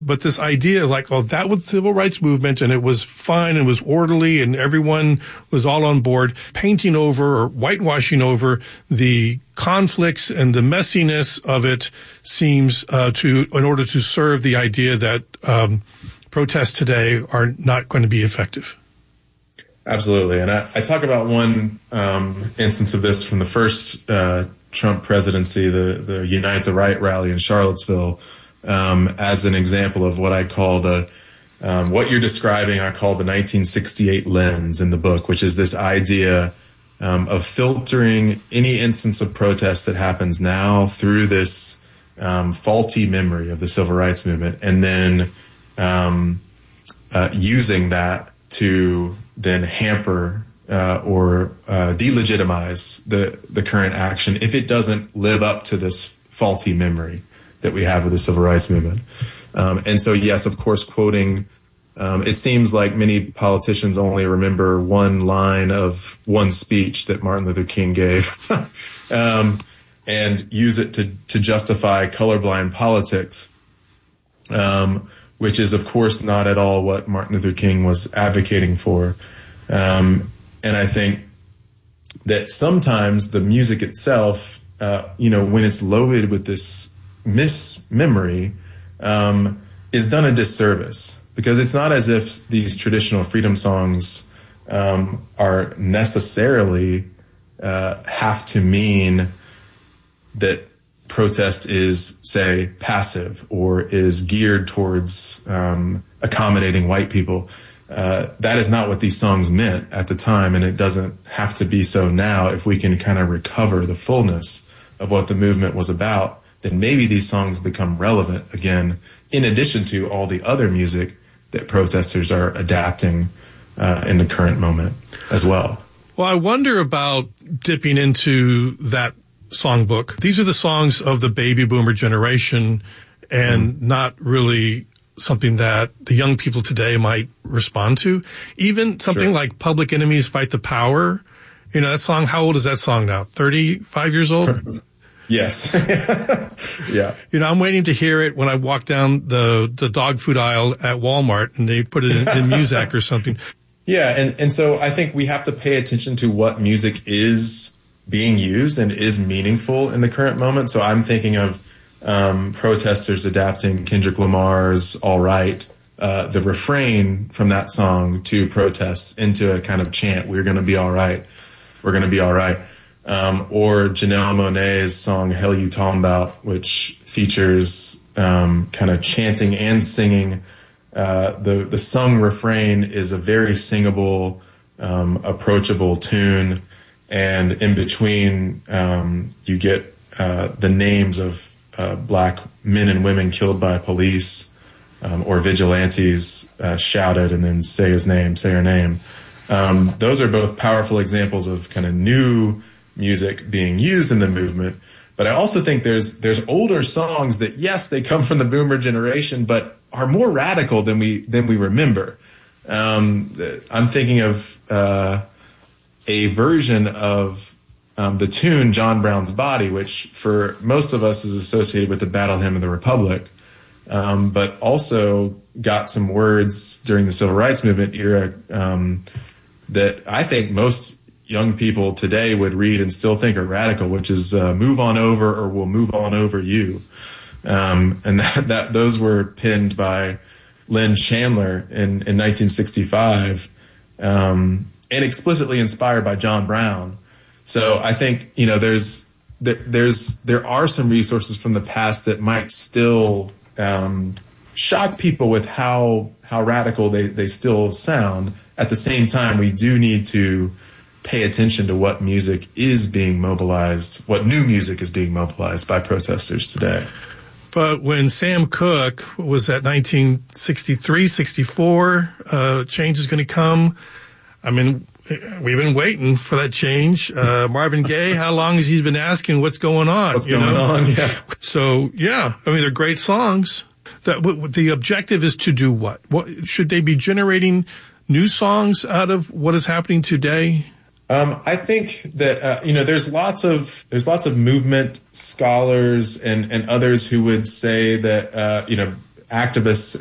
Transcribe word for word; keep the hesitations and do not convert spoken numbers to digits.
But this idea is like, oh, that was the civil rights movement and it was fine and was orderly and everyone was all on board, painting over or whitewashing over the conflicts and the messiness of it seems uh, to, in order to serve the idea that um, protests today are not going to be effective. Absolutely. And I, I talk about one um, instance of this from the first uh, Trump presidency, the, the Unite the Right rally in Charlottesville, Um, as an example of what I call the, um, what you're describing, I call the nineteen sixty-eight lens in the book, which is this idea um, of filtering any instance of protest that happens now through this um, faulty memory of the civil rights movement, and then um, uh, using that to then hamper uh, or uh, delegitimize the, the current action if it doesn't live up to this faulty memory that we have of the civil rights movement. Um, and so, yes, of course, quoting, um, it seems like many politicians only remember one line of one speech that Martin Luther King gave um, and use it to, to justify colorblind politics, um, which is, of course, not at all what Martin Luther King was advocating for. Um, and I think that sometimes the music itself, uh, you know, when it's loaded with this mismemory, um, is done a disservice, because it's not as if these traditional freedom songs um, are necessarily uh, have to mean that protest is, say, passive or is geared towards um, accommodating white people. Uh, that is not what these songs meant at the time, and it doesn't have to be so now. If we can kind of recover the fullness of what the movement was about, then maybe these songs become relevant again, in addition to all the other music that protesters are adapting uh, in the current moment as well. Well, I wonder about dipping into that songbook. These are the songs of the baby boomer generation, and mm. not really something that the young people today might respond to. Even something sure. like Public Enemy's Fight the Power. You know, that song, how old is that song now? thirty-five years old? Yes. Yeah. You know, I'm waiting to hear it when I walk down the, the dog food aisle at Walmart and they put it in, in Muzak or something. Yeah. And, and so I think we have to pay attention to what music is being used and is meaningful in the current moment. So I'm thinking of um, protesters adapting Kendrick Lamar's All Right, uh, the refrain from that song to protests into a kind of chant. We're going to be all right. We're going to be all right. Um, or Janelle Monáe's song Hell You Talking About, which features um, kind of chanting and singing. Uh, the, the sung refrain is a very singable, um, approachable tune. And in between, um, you get uh, the names of uh, black men and women killed by police um, or vigilantes uh, shouted, and then say his name, say her name. Um, those are both powerful examples of kind of new music being used in the movement. But I also think there's there's older songs that, yes, they come from the boomer generation, but are more radical than we than we remember. Um, I'm thinking of uh, a version of um, the tune John Brown's Body, which for most of us is associated with the Battle Hymn of the Republic, um, but also got some words during the Civil Rights Movement era um, that I think most young people today would read and still think are radical, which is uh, move on over or we'll move on over you. Um, and that, that those were penned by Lynn Chandler in, in nineteen sixty-five um, and explicitly inspired by John Brown. So I think, you know, there's there, there's there are some resources from the past that might still um, shock people with how how radical they, they still sound. At the same time, we do need to pay attention to what music is being mobilized, what new music is being mobilized by protesters today. But when Sam Cooke was at nineteen sixty-three, sixty-four, uh, change is going to come. I mean, we've been waiting for that change. Uh, Marvin Gaye, how long has he been asking what's going on? What's you going know? on? Yeah. So, yeah, I mean, they're great songs. That the objective is to do what? What should they be generating new songs out of what is happening today? Um, I think that, uh, you know, there's lots of, there's lots of movement scholars and, and others who would say that, uh, you know, activists